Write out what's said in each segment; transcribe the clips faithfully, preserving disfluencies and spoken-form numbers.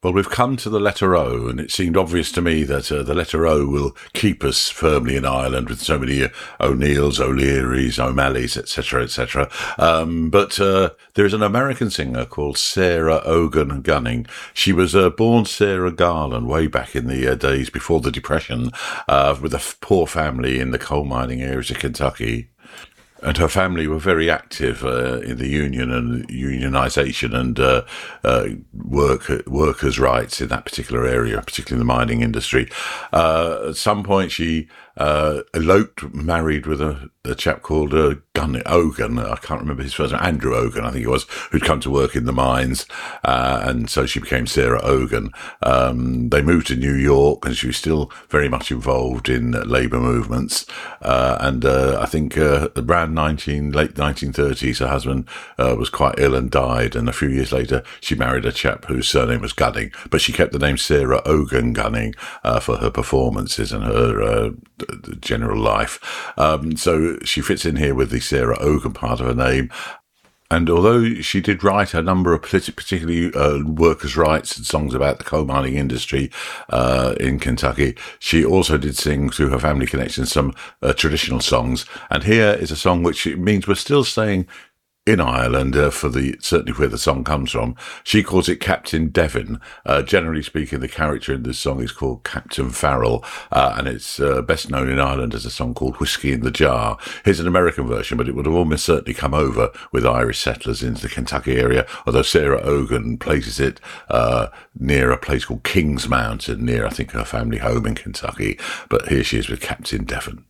Well, we've come to the letter O, and it seemed obvious to me that uh, the letter O will keep us firmly in Ireland with so many uh, O'Neills, O'Learys, O'Malleys, et cetera, et cetera. Um, but uh, there is an American singer called Sarah Ogan Gunning. She was uh, born Sarah Garland way back in the uh, days before the Depression, uh, with a f- poor family in the coal mining areas of Kentucky. And her family were very active uh, in the union and unionisation and uh, uh, work workers' rights in that particular area, particularly in the mining industry. Uh, at some point, she uh, eloped, married with a, a chap called uh, Gun Ogan. I can't remember his first name. Andrew Ogan, I think it was, who'd come to work in the mines, uh, and so she became Sarah Ogan. Um, they moved to New York, and she was still very much involved in labour movements. Uh, and uh, I think uh, around nineteen late nineteen thirties, her husband uh, was quite ill and died, and a few years later she married a chap whose surname was Gunning, but she kept the name Sarah Ogan Gunning uh, for her performances and her uh, general life. Um, so she fits in here with the Sarah Ogan part of her name. And although she did write a number of particularly uh, workers' rights and songs about the coal mining industry uh, in Kentucky, she also did sing, through her family connections, some uh, traditional songs. And here is a song which means we're still staying in Ireland, uh, for the certainly where the song comes from. She calls it Captain Devon. Uh, generally speaking, the character in this song is called Captain Farrell, uh, and it's uh, best known in Ireland as a song called Whiskey in the Jar. Here's an American version, but it would have almost certainly come over with Irish settlers into the Kentucky area, although Sarah Ogan places it uh, near a place called Kings Mountain, near, I think, her family home in Kentucky. But here she is with Captain Devon.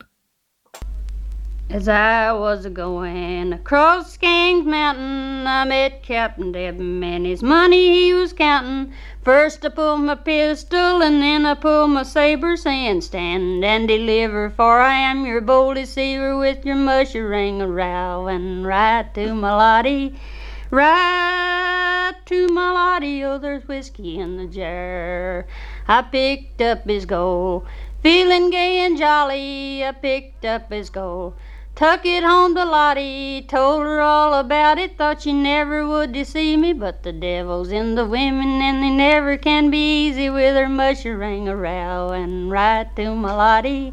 As I was a-going across Kings Mountain, I met Captain Devon and his money he was counting. First I pulled my pistol and then I pulled my saber, saying, "Stand and deliver, for I am your bold deceiver with your mushering arow." And right to my lottie, right to my lottie, oh, there's whiskey in the jar. I picked up his gold, feeling gay and jolly, I picked up his gold. Took it home to Lottie, told her all about it, thought she never would deceive me, but the devil's in the women and they never can be easy with her mushering a row. And right to my Lottie,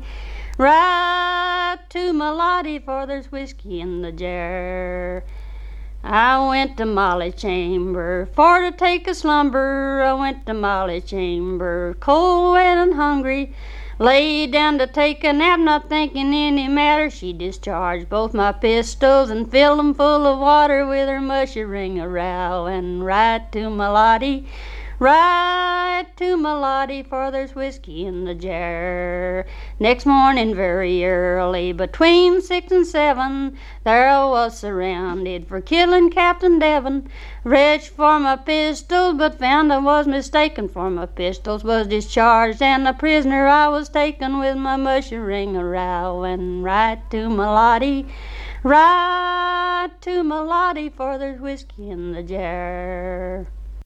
right to my Lottie, for there's whiskey in the jar. I went to Molly chamber for to take a slumber, I went to Molly chamber, cold, wet, and hungry. Lay down to take a nap, not thinking any matter. She discharged both my pistols and filled them full of water with her mushering a row. And right to my Lottie, right to my Lottie, for there's whiskey in the jar. Next morning very early, between six and seven, there I was surrounded for killing Captain Devon. Reached for my pistols, but found I was mistaken, for my pistols was discharged, and a prisoner I was taken with my mushering a row. And right to my Lottie, right to my Lottie, for there's whiskey in the jar.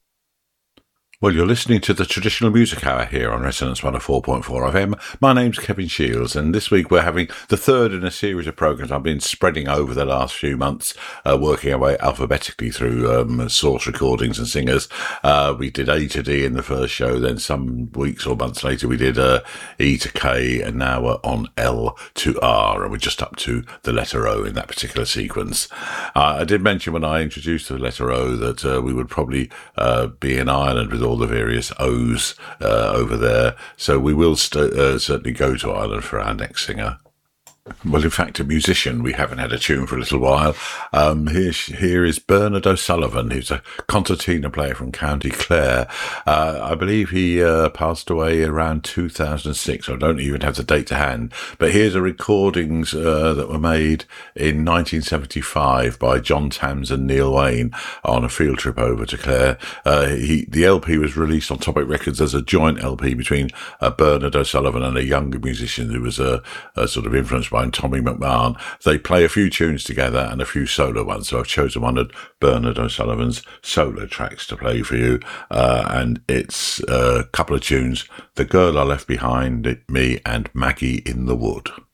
Well, you're listening to the Traditional Music Hour here on Resonance one oh four point four F M. My name's Kevin Shields, and this week we're having the third in a series of programmes I've been spreading over the last few months, uh, working our way alphabetically through um, source recordings and singers. Uh, we did A to D in the first show, then some weeks or months later we did uh, E to K, and now we're on L to R, and we're just up to the letter O in that particular sequence. Uh, I did mention when I introduced the letter O that uh, we would probably uh, be in Ireland with all the various O's uh, over there, so we will st- uh, certainly go to Ireland for our next singer. Well, in fact, a musician. We haven't had a tune for a little while. Um, here, here is Bernard O'Sullivan, who's a concertina player from County Clare. Uh, I believe he uh, passed away around two thousand six. I don't even have the date to hand. But here's a recordings uh, that were made in nineteen seventy-five by John Tams and Neil Wayne on a field trip over to Clare. Uh, he, the L P was released on Topic Records as a joint L P between uh, Bernard O'Sullivan and a younger musician who was uh, uh, sort of influenced by and Tommy McMahon. They play a few tunes together and a few solo ones, so I've chosen one of Bernard O'Sullivan's solo tracks to play for you, uh, and it's a couple of tunes: The Girl I Left Behind Me and Maggie in the Wood.